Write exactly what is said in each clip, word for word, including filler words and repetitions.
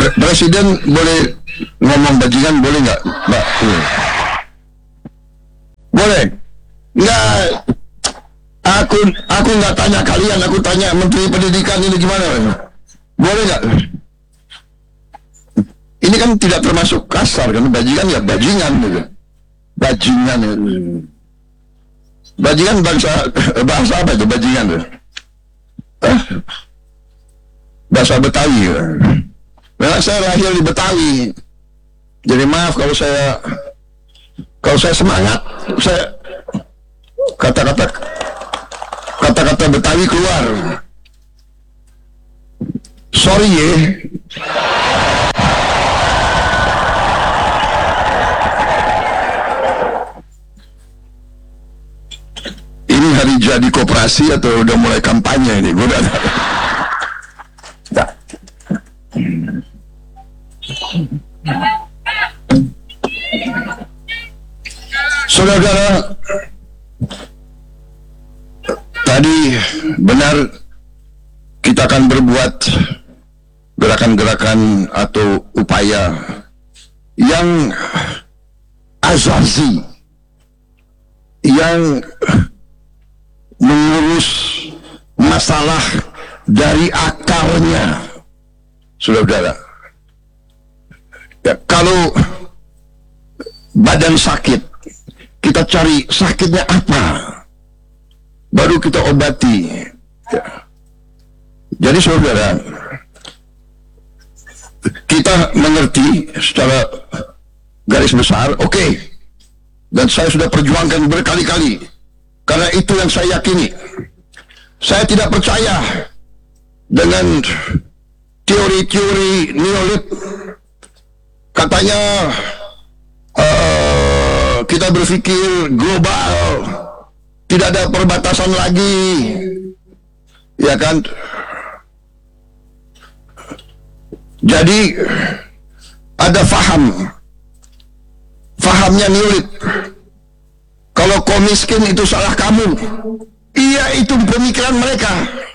Presiden boleh ngomong bajingan, boleh nggak, Mbak? Boleh? Nggak. Aku aku nggak tanya kalian, aku tanya Menteri Pendidikan ini gimana? Boleh nggak? Ini kan tidak termasuk kasar kan, bajingan ya bajingan gitu. Bajingan ya. Bajingan bangsa bahasa apa itu bajingan? Eh? Bahasa Betawi. Ya. Memang saya lahir di Betawi. Jadi maaf kalau saya kalau saya semangat, saya kata-kata kata-kata Betawi keluar. Sorry ya. Ini hari jadi koperasi atau udah mulai kampanye ini? Gue udah nah. Saudara-saudara, tadi benar kita akan berbuat gerakan-gerakan atau upaya yang azazi, yang mengurus masalah dari akarnya, saudara-saudara. Ya, kalau badan sakit, kita cari sakitnya apa, baru kita obati. Ya. Jadi saudara, kita mengerti secara garis besar, oke, okay. Dan saya sudah perjuangkan berkali-kali, karena itu yang saya yakini. Saya tidak percaya dengan teori-teori neolib. Katanya uh, kita berpikir global, tidak ada perbatasan lagi, ya kan? Jadi ada faham, fahamnya neolib. Kalau kau miskin itu salah kamu, iya itu pemikiran mereka.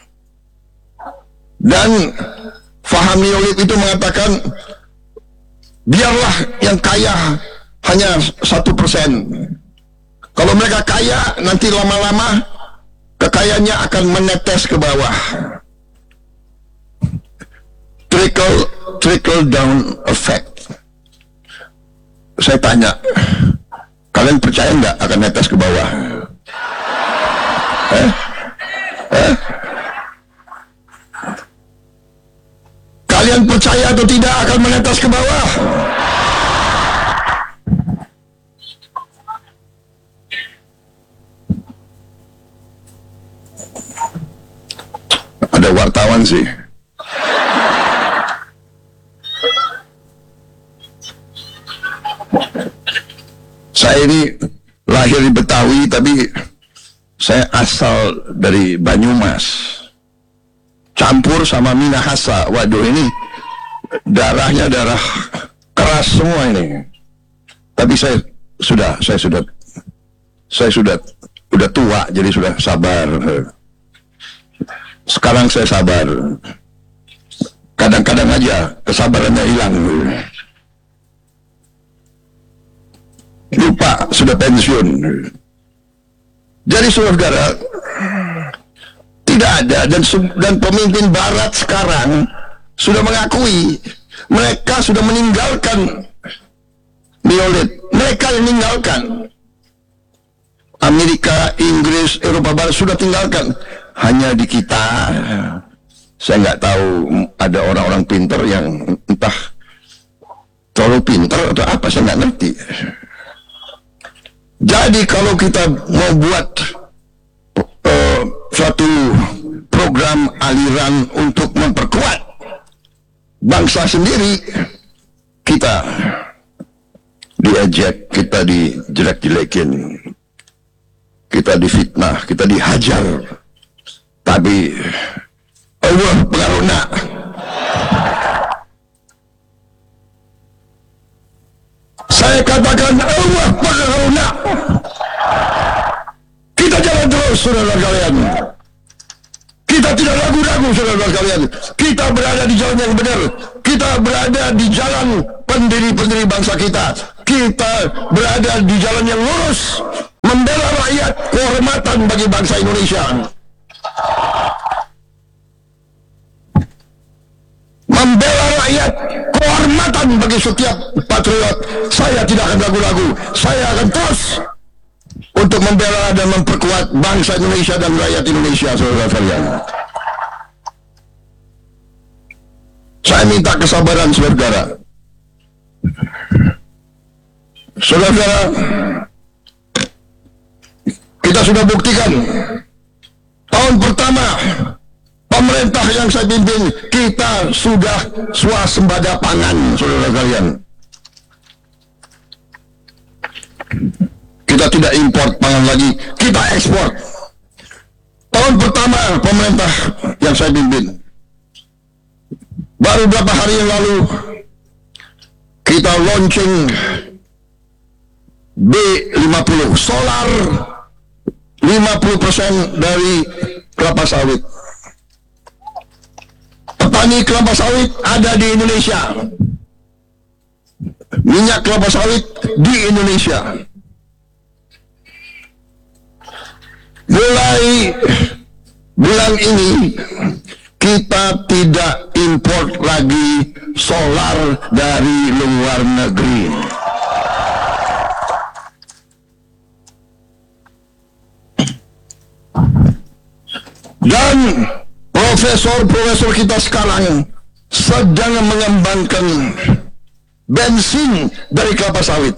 Dan faham neolib itu mengatakan biarlah yang kaya hanya satu persen. Kalau mereka kaya, nanti lama-lama kekayaannya akan menetes ke bawah. Trickle trickle down effect. Saya tanya, kalian percaya nggak akan netes ke bawah? Eh? Eh? Kalian percaya atau tidak akan menetes ke bawah? Ada wartawan sih. Saya ini lahir di Betawi, tapi saya asal dari Banyumas, campur sama Minahasa. Waduh, ini darahnya darah keras semua ini. Tapi saya sudah, saya sudah, saya sudah, udah tua, jadi sudah sabar. Sekarang saya sabar. Kadang-kadang aja kesabarannya hilang. Lupa sudah pensiun. Jadi saudara, tidak ada, dan dan pemimpin Barat sekarang sudah mengakui mereka sudah meninggalkan neolib. Mereka yang meninggalkan. Amerika, Inggris, Eropa Barat sudah tinggalkan. Hanya di kita, saya nggak tahu ada orang-orang pintar yang entah terlalu pintar atau apa, saya nggak ngerti. Jadi kalau kita mau buat uh, suatu program aliran untuk memperkuat bangsa sendiri, kita diejek, kita dijelek-jelekin, kita difitnah, kita dihajar. Tapi Allah pengaruna. Saya katakan Allah pengaruna. Kita jalan terus, saudara kalian. Kita tidak ragu-ragu, saudara-saudara kalian. Kita berada di jalan yang benar. Kita berada di jalan pendiri-pendiri bangsa kita. Kita berada di jalan yang lurus, membela rakyat, kehormatan bagi bangsa Indonesia. Membela rakyat, kehormatan bagi setiap patriot. Saya tidak akan ragu-ragu. Saya akan terus untuk membela dan memperkuat bangsa Indonesia dan rakyat Indonesia, saudara sekalian. Saya minta kesabaran, saudara. Saudara, kita sudah buktikan tahun pertama pemerintah yang saya pimpin, kita sudah swasembada pangan, saudara sekalian. Kita tidak import pangan lagi, kita ekspor. Tahun pertama pemerintah yang saya pimpin, baru beberapa hari yang lalu kita launching B lima puluh, solar lima puluh persen dari kelapa sawit. Petani kelapa sawit ada di Indonesia, minyak kelapa sawit di Indonesia. Mulai bulan ini kita tidak import lagi solar dari luar negeri. Dan profesor-profesor kita sekarang sedang mengembangkan bensin dari kelapa sawit,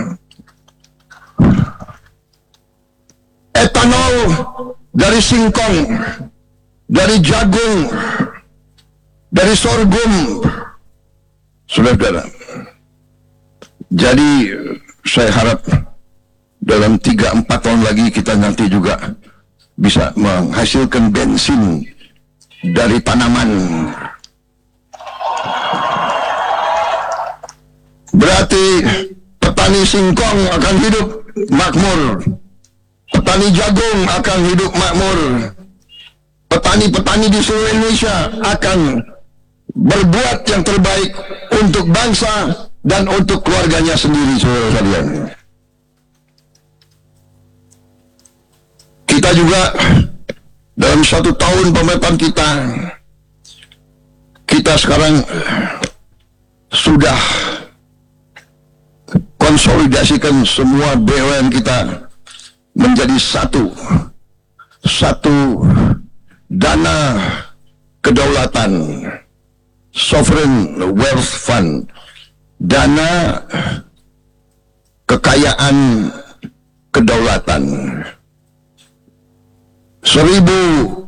etanol dari singkong, dari jagung, dari sorghum, saudara. Jadi saya harap dalam tiga empat tahun lagi kita nanti juga bisa menghasilkan bensin dari tanaman. Berarti petani singkong akan hidup makmur, petani jagung akan hidup makmur, petani-petani di seluruh Indonesia akan berbuat yang terbaik untuk bangsa dan untuk keluarganya sendiri, saudara sekalian. Kita juga dalam satu tahun pemerintahan kita, kita sekarang sudah konsolidasikan semua B U M N kita menjadi satu, satu dana kedaulatan, sovereign wealth fund, dana kekayaan kedaulatan. Seribu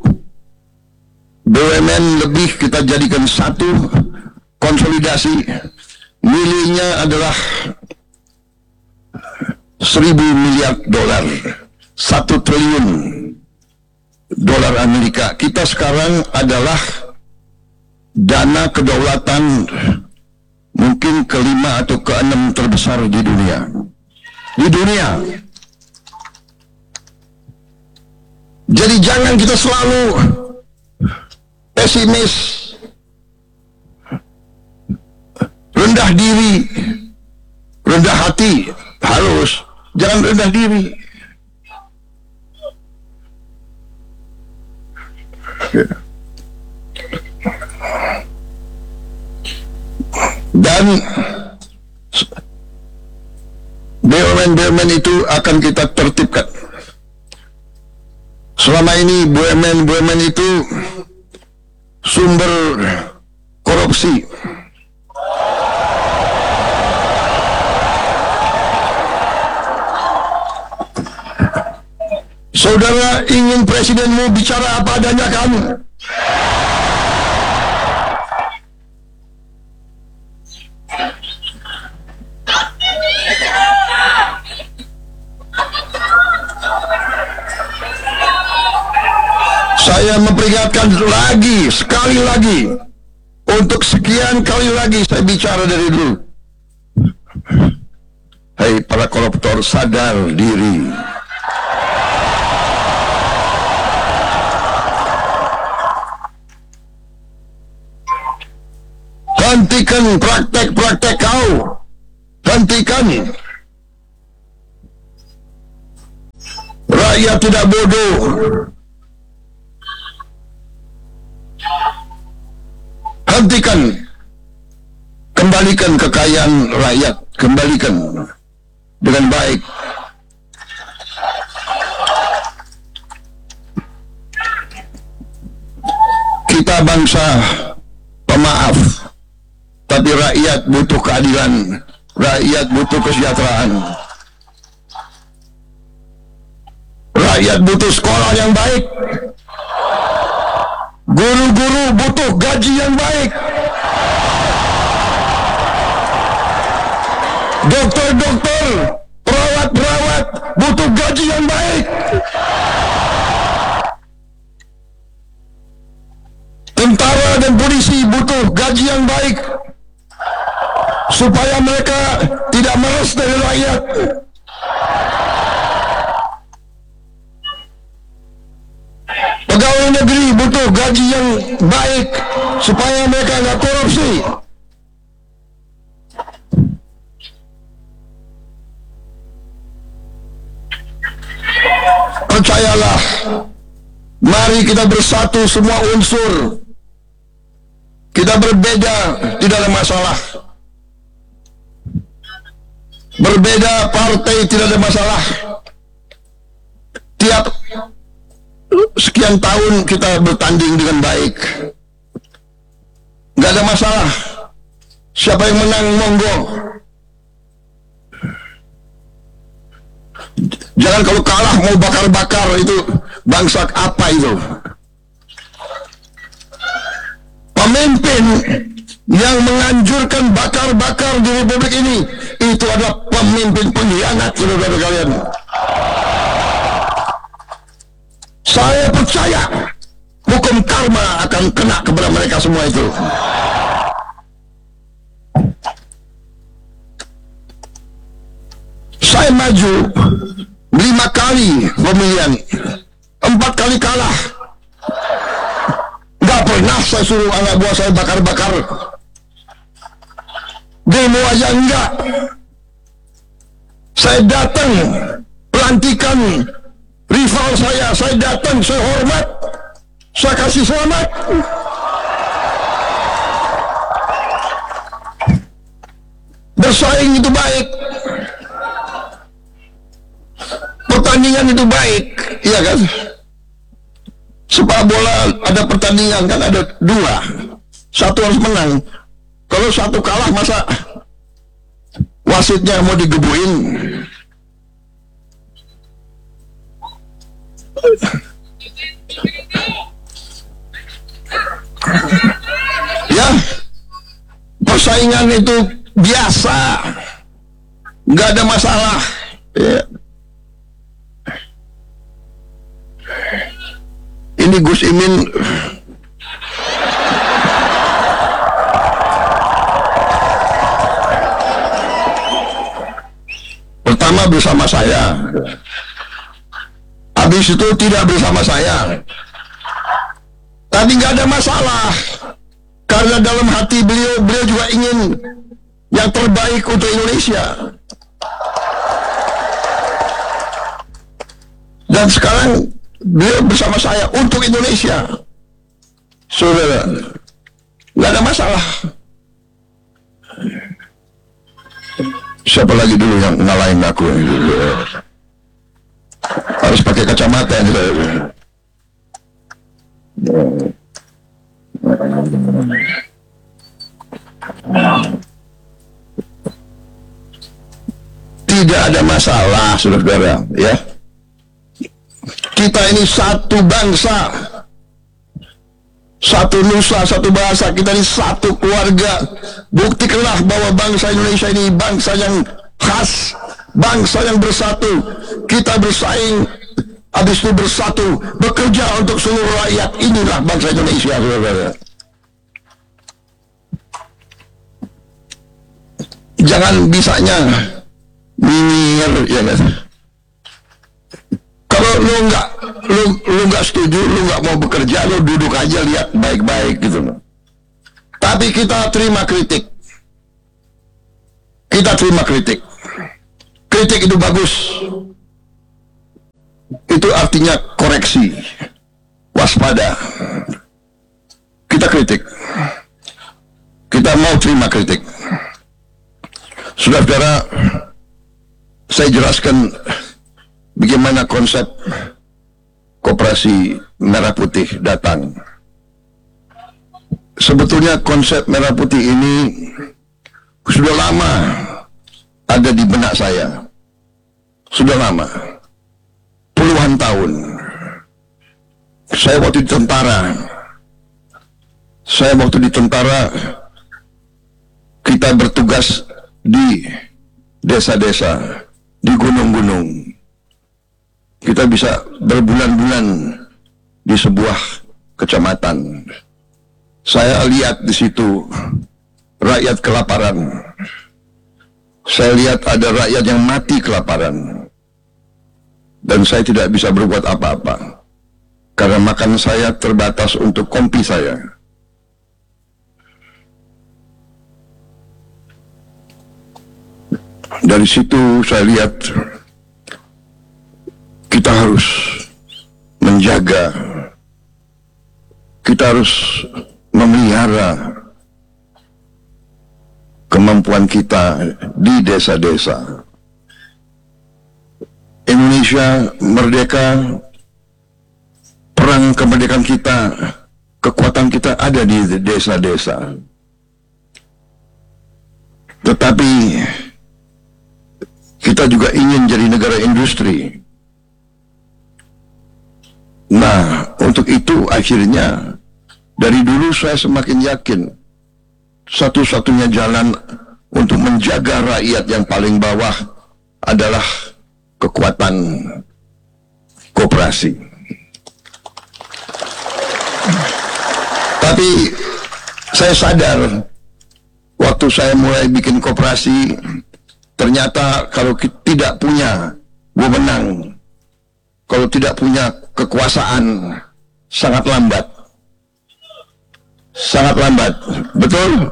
B U M N lebih kita jadikan satu, konsolidasi, nilainya adalah seribu miliar dolar, satu triliun dolar Amerika. Kita sekarang adalah dana kedaulatan mungkin kelima atau keenam terbesar di dunia. Di dunia. Jadi jangan kita selalu pesimis, rendah diri, rendah hati. Harus, jangan rendah diri. Dan B U M N-B U M N itu akan kita tertibkan. Selama ini B U M N-B U M N itu sumber korupsi. Saudara ingin presidenmu bicara apa adanya kamu? Saya memperingatkan lagi, sekali lagi, untuk sekian kali lagi saya bicara dari dulu. Hai para koruptor, sadar diri. Hentikan praktek-praktek kau. Hentikan. Rakyat tidak bodoh. Hentikan. Kembalikan kekayaan rakyat. Kembalikan dengan baik. Kita bangsa pemaaf, tapi rakyat butuh keadilan, rakyat butuh kesejahteraan, rakyat butuh sekolah yang baik, guru-guru butuh gaji yang baik, dokter-dokter, perawat-perawat butuh gaji yang baik. Tentara dan polisi butuh gaji yang baik supaya mereka tidak meres dari rakyat. Pegawai negeri butuh gaji yang baik supaya mereka nggak korupsi. Percayalah, mari kita bersatu semua unsur. Kita berbeda, tidak ada masalah. Berbeda partai, tidak ada masalah. Tiap sekian tahun kita bertanding dengan baik, nggak ada masalah. Siapa yang menang, monggo. Jangan kalau kalah mau bakar-bakar, itu bangsa apa itu? Pemimpin yang menganjurkan bakar-bakar di republik ini, itu adalah pemimpin pengkhianat, saudara-saudara kalian. Saya percaya hukum karma akan kena kepada mereka semua itu. Saya maju lima kali pemilihan, empat kali kalah. Gak pernah saya suruh anak buah saya bakar-bakar. Demo aja enggak. Saya datang pelantikan rival saya, saya datang, saya hormat, saya kasih selamat. Bersaing itu baik, pertandingan itu baik, iya kan? Sepak bola ada pertandingan kan, ada dua, satu harus menang. Kalau satu kalah, masa wasitnya mau digebuin? Ya, persaingan itu biasa, nggak ada masalah. Ya. Ini Gus Imin pertama bersama saya, habis itu tidak bersama saya. Tapi nggak ada masalah, karena dalam hati beliau, beliau juga ingin yang terbaik untuk Indonesia. Dan sekarang beliau bersama saya untuk Indonesia, saudara. Nggak ada masalah. Siapa lagi dulu yang ngalahin aku? Harus pakai kacamata ya. Tidak ada masalah, saudara, ya. Kita ini satu bangsa, satu nusa, satu bahasa. Kita ini satu keluarga. Buktikanlah bahwa bangsa Indonesia ini bangsa yang khas, bangsa yang bersatu. Kita bersaing, habis itu bersatu, bekerja untuk seluruh rakyat. Inilah bangsa Indonesia, saudara. Jangan bisanya nyinyir, ya kan? Kalau lu nggak lu lu nggak setuju, lu nggak mau bekerja, lu duduk aja lihat baik-baik gitu. Tapi kita terima kritik. Kita terima kritik. Kritik itu bagus. Itu artinya koreksi. Waspada. Kita kritik. Kita mau terima kritik. Saudara-saudara, saya jelaskan bagaimana konsep Koperasi Merah Putih datang. Sebetulnya konsep Merah Putih ini sudah lama ada di benak saya. Sudah lama. Puluhan tahun. Saya waktu di tentara. Saya waktu di tentara, kita bertugas di desa-desa, di gunung-gunung. Kita bisa berbulan-bulan di sebuah kecamatan. Saya lihat di situ rakyat kelaparan. Saya lihat ada rakyat yang mati kelaparan. Dan saya tidak bisa berbuat apa-apa. Karena makan saya terbatas untuk kompi saya. Dari situ saya lihat kita harus menjaga, kita harus memelihara kemampuan kita di desa-desa. Indonesia merdeka, perang kemerdekaan kita, kekuatan kita ada di desa-desa. Tetapi kita juga ingin jadi negara industri. Nah, untuk itu akhirnya dari dulu saya semakin yakin satu-satunya jalan untuk menjaga rakyat yang paling bawah adalah kekuatan koperasi. Tapi saya sadar waktu saya mulai bikin koperasi, ternyata kalau kita tidak punya wewenang, kalau tidak punya kekuasaan, sangat lambat. Sangat lambat. Betul?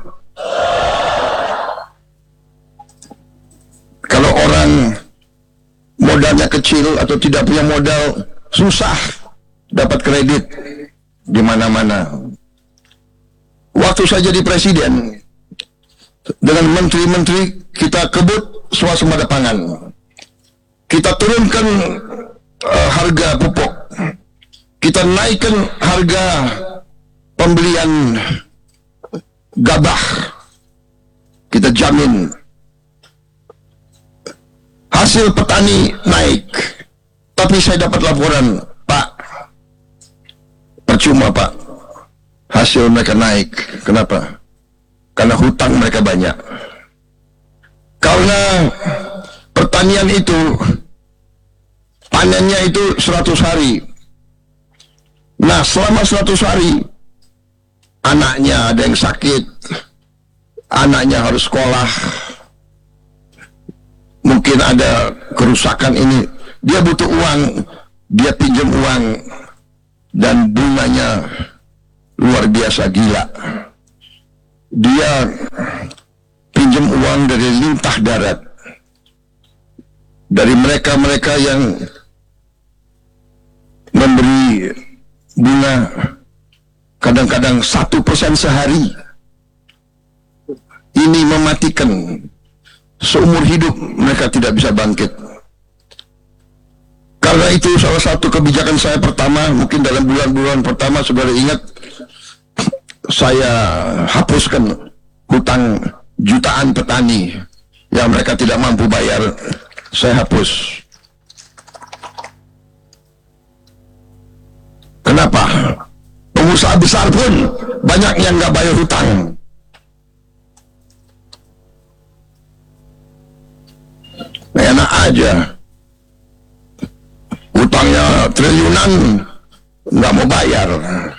Kalau orang modalnya kecil atau tidak punya modal, susah dapat kredit di mana-mana. Waktu saya jadi presiden, dengan menteri-menteri kita kebut swasembada pangan. Kita turunkan uh, harga pupuk. Kita naikkan harga pembelian gabah. Kita jamin hasil petani naik. Tapi saya dapat laporan, Pak, percuma Pak, hasil mereka naik. Kenapa? Karena hutang mereka banyak. Karena pertanian itu panennya itu seratus hari. Nah, selama seratus hari anaknya ada yang sakit, anaknya harus sekolah, mungkin ada kerusakan ini, dia butuh uang, dia pinjam uang, dan bunganya luar biasa gila. Dia pinjam uang dari lintah darat, dari mereka-mereka yang memberi bunga kadang-kadang satu persen sehari. Ini mematikan. Seumur hidup mereka tidak bisa bangkit. Karena itu salah satu kebijakan saya pertama, mungkin dalam bulan-bulan pertama, saudara ingat, saya hapuskan hutang jutaan petani yang mereka tidak mampu bayar. Saya hapus. Kenapa? Pengusaha besar pun banyak yang nggak bayar hutang. Enak aja, hutangnya triliunan nggak mau bayar.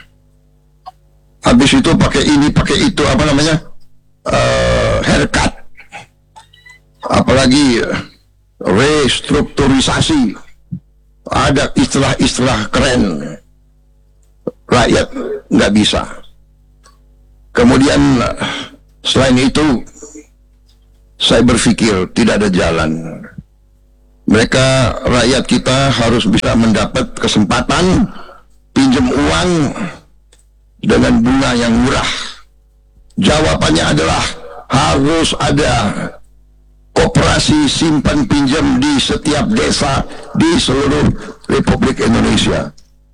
Habis itu pakai ini, pakai itu, apa namanya, uh, haircut, apalagi restrukturisasi, ada istilah-istilah keren. Rakyat nggak bisa. Kemudian selain itu, saya berpikir tidak ada jalan. Mereka, rakyat kita harus bisa mendapat kesempatan pinjam uang dengan bunga yang murah. Jawabannya adalah harus ada koperasi simpan pinjam di setiap desa di seluruh Republik Indonesia.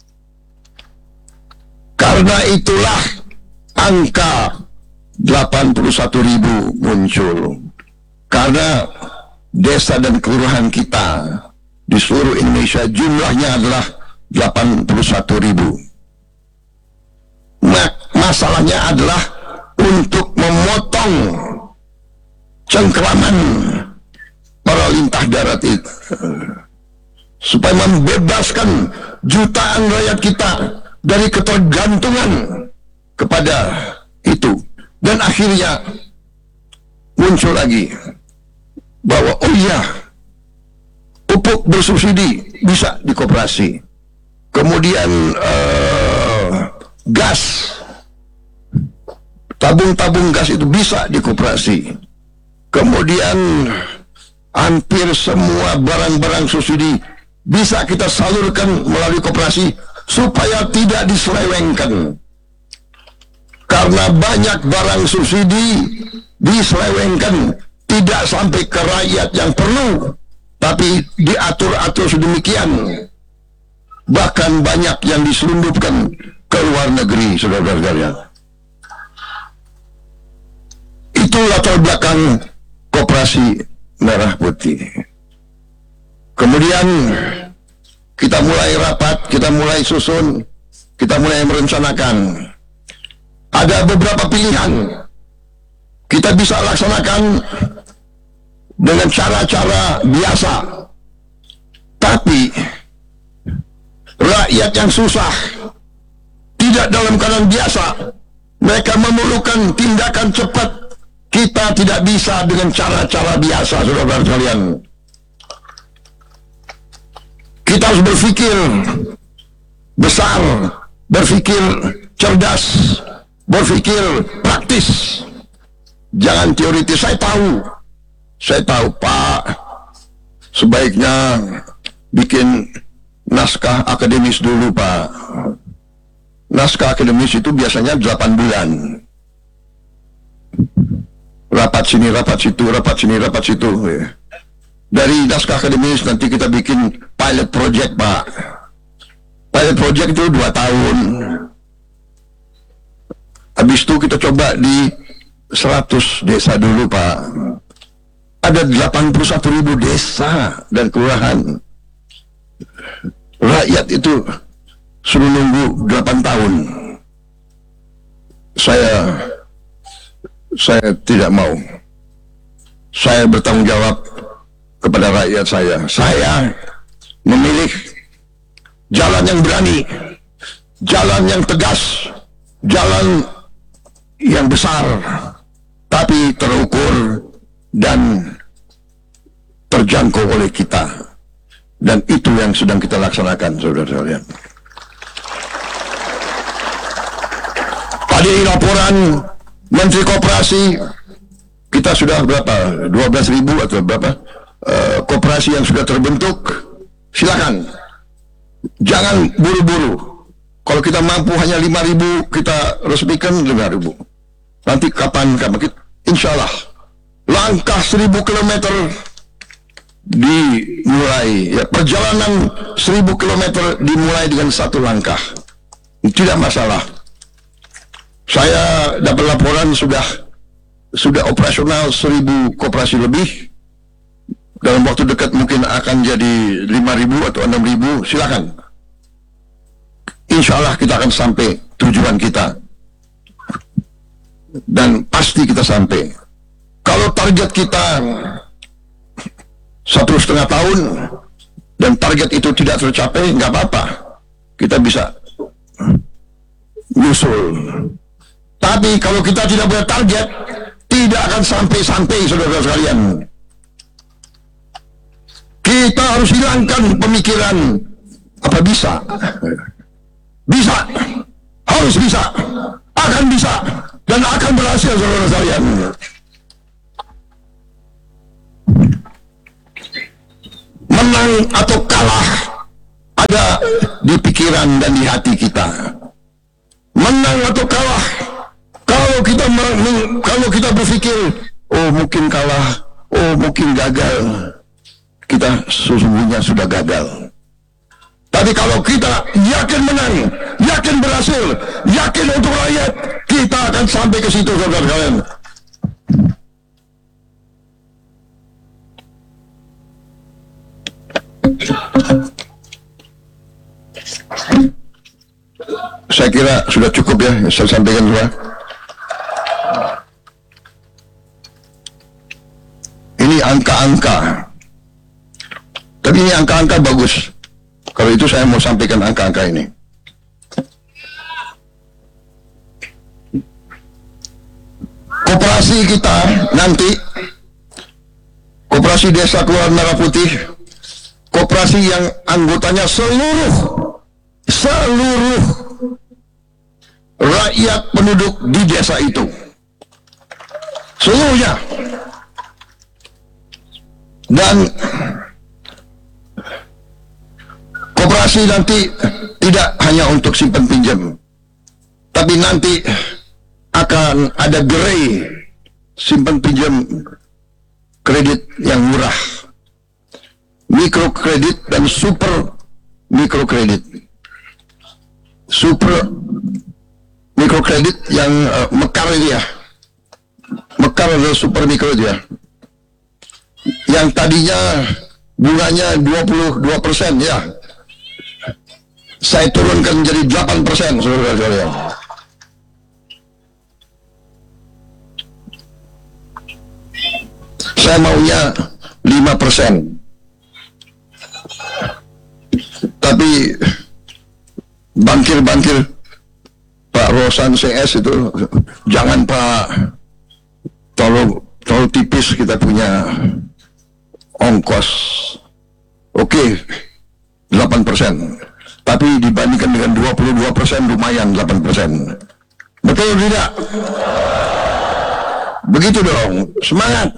Karena itulah angka delapan puluh satu ribu muncul. Karena desa dan kelurahan kita di seluruh Indonesia jumlahnya adalah delapan puluh satu ribu. Masalahnya adalah untuk memotong cengkraman para lintah darat itu, supaya membebaskan jutaan rakyat kita dari ketergantungan kepada itu. Dan akhirnya muncul lagi bahwa oh iya, pupuk bersubsidi bisa di koperasi, kemudian uh, gas, tabung-tabung gas itu bisa di koperasi, kemudian hampir semua barang-barang subsidi bisa kita salurkan melalui koperasi supaya tidak diselewengkan. Karena banyak barang subsidi diselewengkan, tidak sampai ke rakyat yang perlu, tapi diatur-atur sedemikian. Bahkan banyak yang diselundupkan ke luar negeri, saudara-saudara. Itu latar belakang koperasi merah putih. Kemudian kita mulai rapat, kita mulai susun, kita mulai merencanakan. Ada beberapa pilihan. Kita bisa laksanakan dengan cara-cara biasa. Tapi rakyat yang susah, tidak dalam keadaan biasa, mereka memerlukan tindakan cepat. Kita tidak bisa dengan cara-cara biasa, saudara-saudara sekalian. Kita harus berpikir besar, berpikir cerdas, berpikir praktis. Jangan teoritis. Saya tahu, saya tahu Pak, sebaiknya bikin naskah akademis dulu Pak. Naskah akademis itu biasanya delapan bulan. Rapat sini, rapat situ, rapat sini, rapat situ. Dari naskah akademis nanti kita bikin pilot project Pak. Pilot project itu dua tahun. Habis itu kita coba di seratus desa dulu Pak. Ada delapan puluh satu ribu desa dan kelurahan. Rakyat itu suruh nunggu delapan tahun. Saya saya tidak mau. Saya bertanggung jawab kepada rakyat saya. Saya memilih jalan yang berani, jalan yang tegas, jalan yang besar, tapi terukur dan terjangkau oleh kita. Dan itu yang sedang kita laksanakan, saudara-saudara. Tadi laporan Menteri Koperasi, kita sudah berapa? dua belas ribu atau berapa? Uh, koperasi yang sudah terbentuk. Silakan. Jangan buru-buru. Kalau kita mampu hanya lima ribu, kita resmikan lima ribu. Nanti kapan-kapan kita, insya Allah, langkah seribu kilometer dimulai. Ya, perjalanan seribu kilometer dimulai dengan satu langkah. Tidak masalah. Saya dapat laporan sudah sudah operasional seribu koperasi lebih. Dalam waktu dekat mungkin akan jadi lima ribu atau enam ribu. Silakan. Insya Allah kita akan sampai tujuan kita. Dan pasti kita sampai. Kalau target kita satu setengah tahun dan target itu tidak tercapai, nggak apa-apa. Kita bisa nyusul. Tapi kalau kita tidak punya target, tidak akan sampai-sampai, saudara sekalian. Kita harus hilangkan pemikiran apa bisa. Bisa, harus bisa, akan bisa, dan akan berhasil, saudara sekalian. Menang atau kalah ada di pikiran dan di hati kita. Menang atau kalah, kalau kita kalau kita berpikir, oh mungkin kalah, oh mungkin gagal, kita sesungguhnya sudah gagal. Tapi kalau kita yakin menang, yakin berhasil, yakin untuk rakyat, kita akan sampai ke situ, saudara kalian. Saya kira sudah cukup ya, saya sampaikan dulu. Ini angka-angka, tapi ini angka-angka bagus. Kalau itu saya mau sampaikan angka-angka ini. Koperasi kita nanti, Koperasi Desa Kelurahan Merah Putih, koperasi yang anggotanya seluruh seluruh rakyat penduduk di desa itu, seluruhnya. Dan koperasi nanti tidak hanya untuk simpan pinjam, tapi nanti akan ada gerai simpan pinjam kredit yang murah, mikrokredit dan super mikrokredit. Super mikrokredit yang uh, mekar ini ya, mekar adalah super mikro ya, yang tadinya bunganya dua puluh dua persen ya, saya turunkan menjadi delapan persen, saudara-saudara. Saya maunya lima persen. Tapi bankir-bankir Pak Rosan C S itu, jangan Pak, tolong tolong tipis, kita punya ongkos. Oke, delapan persen. Tapi dibandingkan dengan dua puluh dua persen lumayan delapan persen. Betul tidak? Begitu dong, semangat.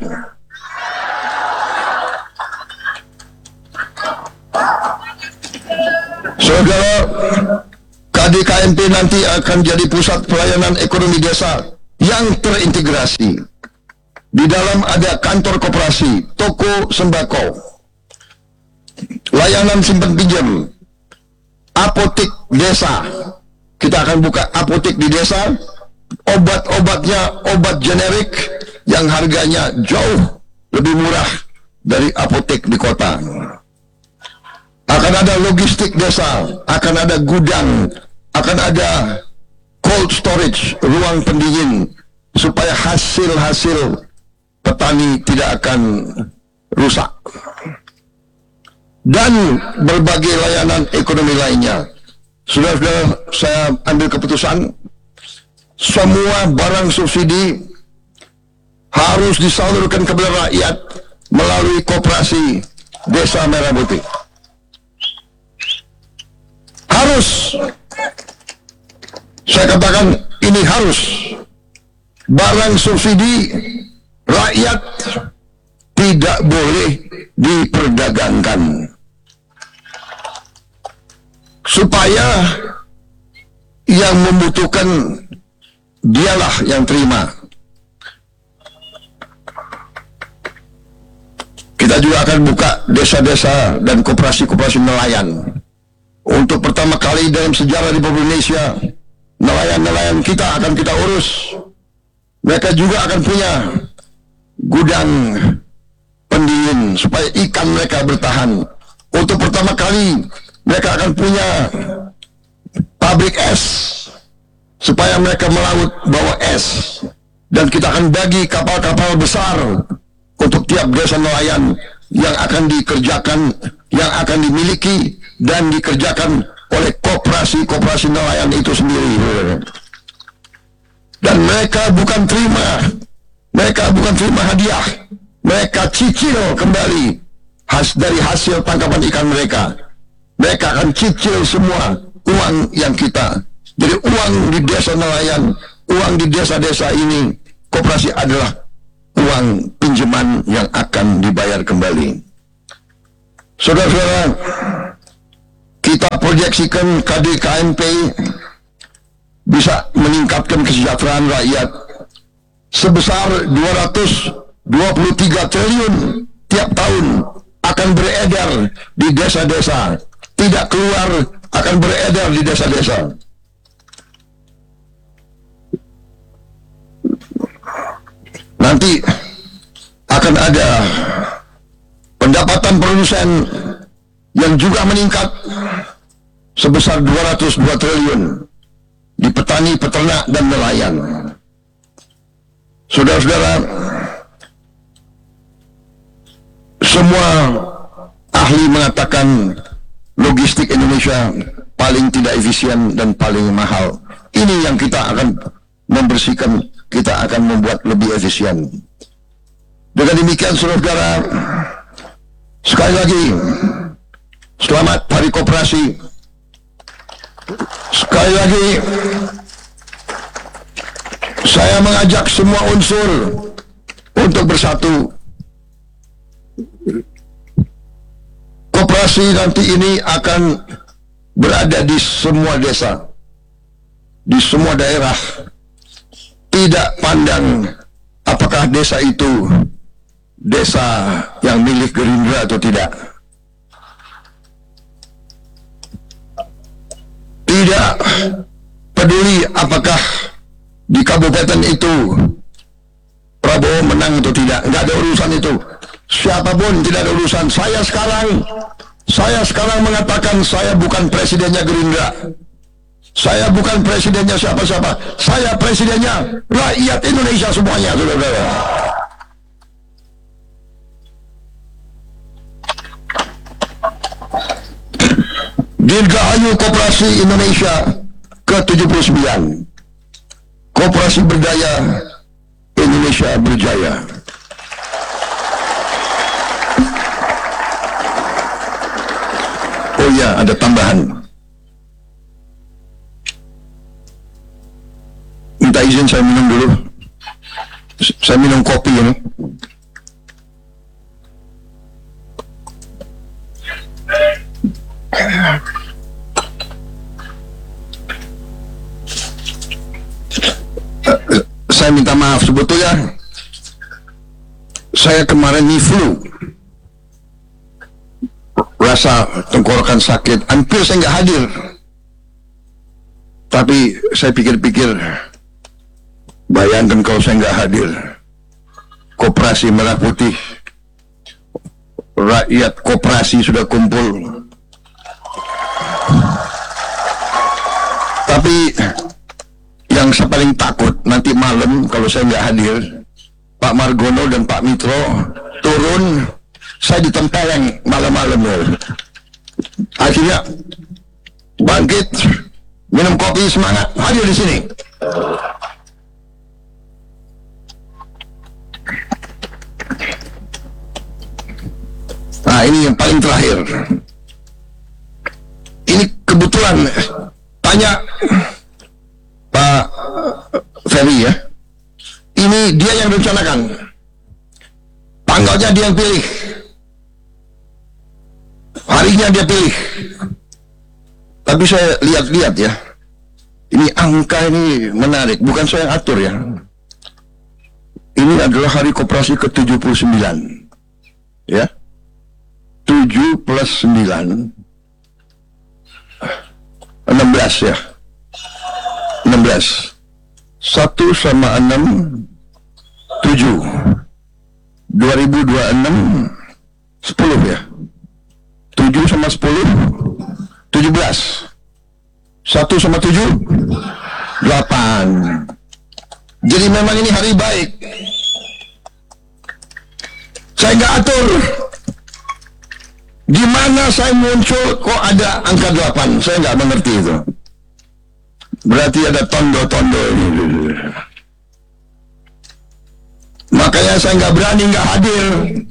Saudara, K D K M P nanti akan jadi pusat pelayanan ekonomi desa yang terintegrasi. Di dalam ada kantor koperasi, toko sembako, layanan simpan pinjam, apotek desa. Kita akan buka apotek di desa, obat-obatnya obat generik yang harganya jauh lebih murah dari apotek di kota. Akan ada logistik desa, akan ada gudang, akan ada cold storage, ruang pendingin, supaya hasil-hasil petani tidak akan rusak. Dan berbagai layanan ekonomi lainnya. Sudah-sudah saya ambil keputusan, semua barang subsidi harus disalurkan kepada rakyat melalui koperasi Desa Merah Putih. Harus, saya katakan ini harus. Barang subsidi rakyat tidak boleh diperdagangkan, supaya yang membutuhkan dialah yang terima. Kita juga akan buka desa-desa dan koperasi-koperasi nelayan. Untuk pertama kali dalam sejarah Republik Indonesia, nelayan-nelayan kita akan kita urus. Mereka juga akan punya gudang pendingin supaya ikan mereka bertahan. Untuk pertama kali mereka akan punya pabrik es supaya mereka melaut bawa es. Dan kita akan bagi kapal-kapal besar untuk tiap desa nelayan yang akan dikerjakan, yang akan dimiliki dan dikerjakan oleh koperasi-koperasi nelayan itu sendiri. Dan mereka bukan terima, mereka bukan terima hadiah, mereka cicil kembali has, dari hasil tangkapan ikan mereka. Mereka akan cicil semua uang yang kita, jadi uang di desa nelayan uang di desa-desa ini, koperasi adalah uang pinjaman yang akan dibayar kembali. Saudara-saudara, kita proyeksikan K D K M P bisa meningkatkan kesejahteraan rakyat sebesar dua ratus dua puluh tiga triliun tiap tahun akan beredar di desa-desa, tidak keluar, akan beredar di desa-desa. Nanti akan ada pendapatan produsen yang juga meningkat sebesar dua ratus dua triliun di petani, peternak, dan nelayan. Saudara-saudara, semua ahli mengatakan logistik Indonesia paling tidak efisien dan paling mahal. Ini yang kita akan membersihkan, kita akan membuat lebih efisien. Dengan demikian, saudara-saudara, sekali lagi, selamat Hari Koperasi. Sekali lagi, saya mengajak semua unsur untuk bersatu. Koperasi nanti ini akan berada di semua desa, di semua daerah. Tidak pandang apakah desa itu desa yang milik Gerindra atau tidak. Tidak peduli apakah di kabupaten itu Prabowo menang atau tidak, nggak ada urusan itu. Siapapun tidak ada urusan. Saya sekarang, saya sekarang mengatakan saya bukan presidennya Gerindra. Saya bukan presidennya siapa-siapa. Saya presidennya rakyat Indonesia semuanya, saudara-saudara. Dirgahayu Koperasi Indonesia ke tujuh puluh sembilan. Koperasi berdaya, Indonesia berjaya. Oh ya, ada tambahan. Minta izin saya minum dulu. Saya minum kopi ini. Saya minta maaf, sebetulnya saya kemarin nih flu, rasa tenggorokan sakit, hampir saya nggak hadir. Tapi saya pikir-pikir, bayangkan kalau saya nggak hadir, Koperasi Merah Putih, rakyat koperasi sudah kumpul. Tapi yang saya paling takut nanti malam kalau saya nggak hadir, Pak Margono dan Pak Mitro turun, saya ditempeleng malam-malam. Akhirnya bangkit, minum kopi, semangat, hadir di sini. Nah, ini yang paling terakhir. Ini kebetulan, tanya Pak Ferry ya, ini dia yang rencanakan, tanggalnya dia yang pilih, harinya dia pilih. Tapi saya lihat-lihat ya, ini angka ini menarik, bukan saya yang atur ya. Ini adalah Hari Koperasi ke tujuh puluh sembilan, ya, tujuh plus sembilan, enam belas ya, enam belas, satu sama enam, tujuh, dua ribu dua puluh enam, sepuluh ya, tujuh sama sepuluh, tujuh belas, satu sama tujuh, delapan. Jadi memang ini hari baik. Saya nggak atur gimana saya muncul kok ada angka delapan, saya nggak mengerti itu. Berarti ada tondo-tondo ini. Makanya saya nggak berani nggak hadir.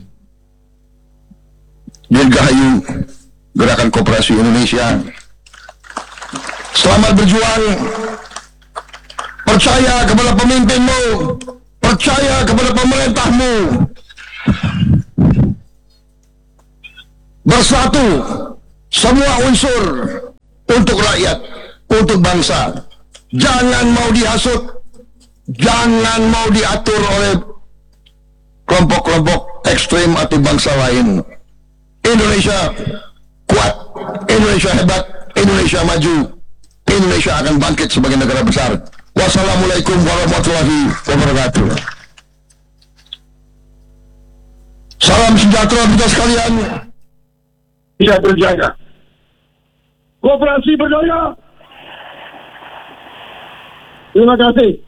Dirgahayu Gerakan Koperasi Indonesia, selamat berjuang. percaya kepada pemimpinmu, percaya kepada pemerintahmu. Bersatu semua unsur untuk rakyat, untuk bangsa. Jangan mau dihasut, jangan mau diatur oleh kelompok-kelompok ekstrem atau bangsa lain. Indonesia kuat, Indonesia hebat, Indonesia maju, Indonesia akan bangkit sebagai negara besar. Wassalamualaikum warahmatullahi wabarakatuh. Salam sejahtera kita sekalian. Bisa berjaya. Koperasi berjaya. Terima kasih.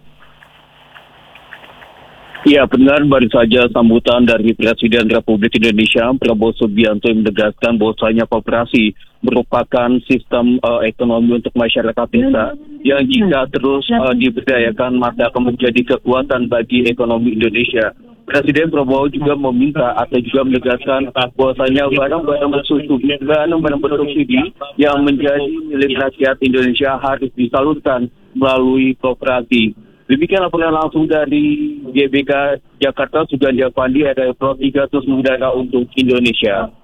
Ya, benar, baru saja sambutan dari Presiden Republik Indonesia Prabowo Subianto yang menegaskan bahwasanya koperasi merupakan sistem uh, ekonomi untuk masyarakat desa yang jika terus uh, diberdayakan maka akan menjadi kekuatan bagi ekonomi Indonesia. Presiden Prabowo juga meminta atau juga menegaskan bahwasanya barang-barang bersubsidi, barang-barang bersubsidi yang menjadi milik rakyat Indonesia harus disalurkan melalui koperasi. Demikian laporan langsung dari G B K Jakarta, Sugandi Avandi, ada Pro tiga Terus Mengudara untuk Indonesia.